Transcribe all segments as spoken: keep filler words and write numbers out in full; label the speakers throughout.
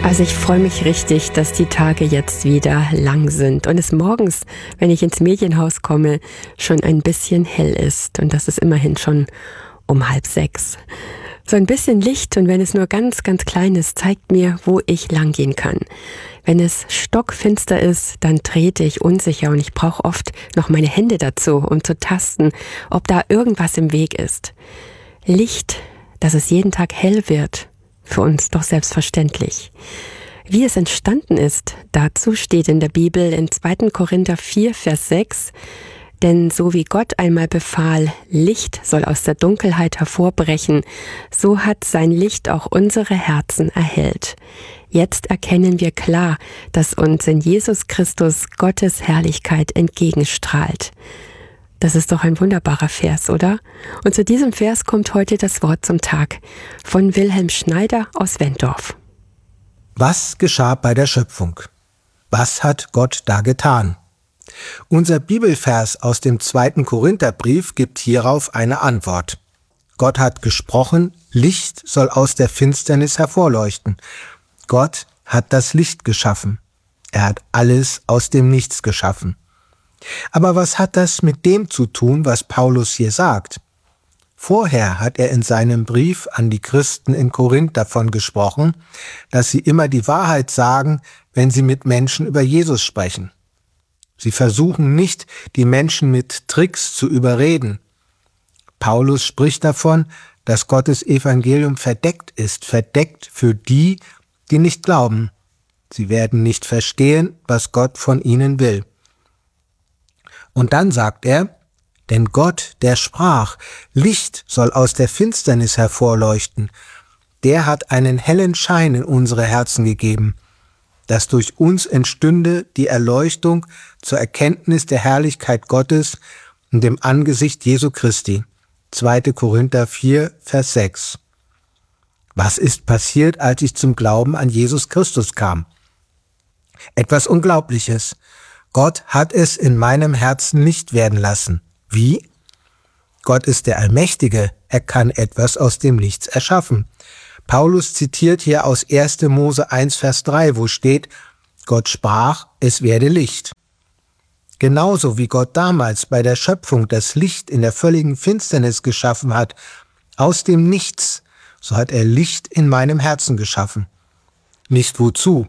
Speaker 1: Also ich freue mich richtig, dass die Tage jetzt wieder lang sind und es morgens, wenn ich ins Medienhaus komme, schon ein bisschen hell ist. Und das ist immerhin schon um halb sechs. So ein bisschen Licht, und wenn es nur ganz, ganz klein ist, zeigt mir, wo ich lang gehen kann. Wenn es stockfinster ist, dann trete ich unsicher und ich brauche oft noch meine Hände dazu, um zu tasten, ob da irgendwas im Weg ist. Licht, dass es jeden Tag hell wird, für uns doch selbstverständlich. Wie es entstanden ist, dazu steht in der Bibel in zweiter Korinther vier, Vers sechs, denn so wie Gott einmal befahl, Licht soll aus der Dunkelheit hervorbrechen, so hat sein Licht auch unsere Herzen erhellt. Jetzt erkennen wir klar, dass uns in Jesus Christus Gottes Herrlichkeit entgegenstrahlt. Das ist doch ein wunderbarer Vers, oder? Und zu diesem Vers kommt heute das Wort zum Tag von Wilhelm Schneider aus Wentorf.
Speaker 2: Was geschah bei der Schöpfung? Was hat Gott da getan? Unser Bibelvers aus dem zweiten Korintherbrief gibt hierauf eine Antwort. Gott hat gesprochen, Licht soll aus der Finsternis hervorleuchten. Gott hat das Licht geschaffen. Er hat alles aus dem Nichts geschaffen. Aber was hat das mit dem zu tun, was Paulus hier sagt? Vorher hat er in seinem Brief an die Christen in Korinth davon gesprochen, dass sie immer die Wahrheit sagen, wenn sie mit Menschen über Jesus sprechen. Sie versuchen nicht, die Menschen mit Tricks zu überreden. Paulus spricht davon, dass Gottes Evangelium verdeckt ist, verdeckt für die, die nicht glauben. Sie werden nicht verstehen, was Gott von ihnen will. Und dann sagt er, denn Gott, der sprach, Licht soll aus der Finsternis hervorleuchten, der hat einen hellen Schein in unsere Herzen gegeben, dass durch uns entstünde die Erleuchtung zur Erkenntnis der Herrlichkeit Gottes und dem Angesicht Jesu Christi. zweiter Korinther vier, Vers sechs. Was ist passiert, als ich zum Glauben an Jesus Christus kam? Etwas Unglaubliches. Gott hat es in meinem Herzen Licht werden lassen. Wie? Gott ist der Allmächtige, er kann etwas aus dem Nichts erschaffen. Paulus zitiert hier aus erster Mose eins, Vers drei, wo steht, Gott sprach, es werde Licht. Genauso wie Gott damals bei der Schöpfung das Licht in der völligen Finsternis geschaffen hat, aus dem Nichts, so hat er Licht in meinem Herzen geschaffen. Nicht wozu?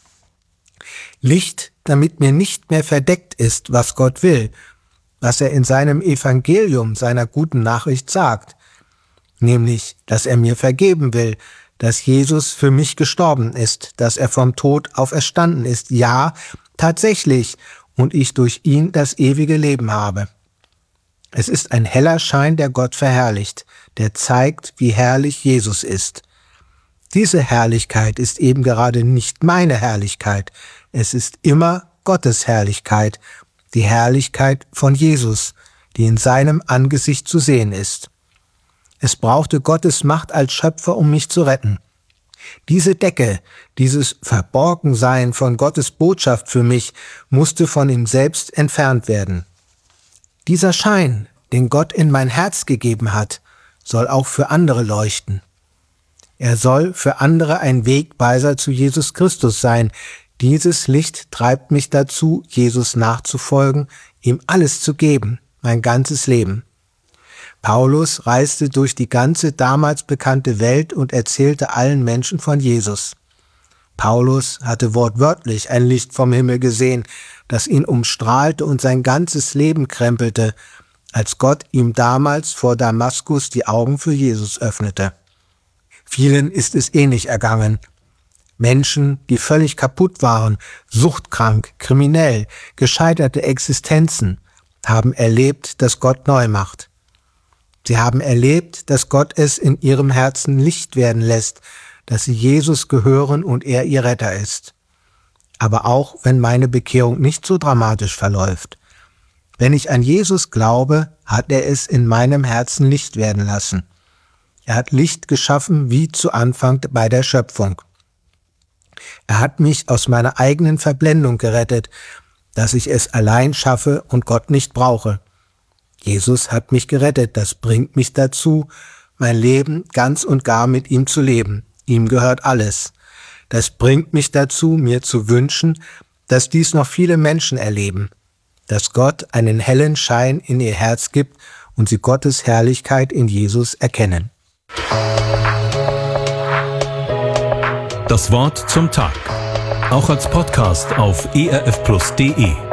Speaker 2: Licht, damit mir nicht mehr verdeckt ist, was Gott will, was er in seinem Evangelium, seiner guten Nachricht sagt, nämlich, dass er mir vergeben will, dass Jesus für mich gestorben ist, dass er vom Tod auferstanden ist, ja, tatsächlich, und ich durch ihn das ewige Leben habe. Es ist ein heller Schein, der Gott verherrlicht, der zeigt, wie herrlich Jesus ist. Diese Herrlichkeit ist eben gerade nicht meine Herrlichkeit, es ist immer Gottes Herrlichkeit, die Herrlichkeit von Jesus, die in seinem Angesicht zu sehen ist. Es brauchte Gottes Macht als Schöpfer, um mich zu retten. Diese Decke, dieses Verborgensein von Gottes Botschaft für mich, musste von ihm selbst entfernt werden. Dieser Schein, den Gott in mein Herz gegeben hat, soll auch für andere leuchten. Er soll für andere ein Wegweiser zu Jesus Christus sein. Dieses Licht treibt mich dazu, Jesus nachzufolgen, ihm alles zu geben, mein ganzes Leben. Paulus reiste durch die ganze damals bekannte Welt und erzählte allen Menschen von Jesus. Paulus hatte wortwörtlich ein Licht vom Himmel gesehen, das ihn umstrahlte und sein ganzes Leben krempelte, als Gott ihm damals vor Damaskus die Augen für Jesus öffnete. Vielen ist es ähnlich ergangen. Menschen, die völlig kaputt waren, suchtkrank, kriminell, gescheiterte Existenzen, haben erlebt, dass Gott neu macht. Sie haben erlebt, dass Gott es in ihrem Herzen Licht werden lässt, dass sie Jesus gehören und er ihr Retter ist. Aber auch wenn meine Bekehrung nicht so dramatisch verläuft. Wenn ich an Jesus glaube, hat er es in meinem Herzen Licht werden lassen. Er hat Licht geschaffen wie zu Anfang bei der Schöpfung. Er hat mich aus meiner eigenen Verblendung gerettet, dass ich es allein schaffe und Gott nicht brauche. Jesus hat mich gerettet, das bringt mich dazu, mein Leben ganz und gar mit ihm zu leben. Ihm gehört alles. Das bringt mich dazu, mir zu wünschen, dass dies noch viele Menschen erleben, dass Gott einen hellen Schein in ihr Herz gibt und sie Gottes Herrlichkeit in Jesus erkennen.
Speaker 3: Das Wort zum Tag. Auch als Podcast auf e r f plus punkt d e.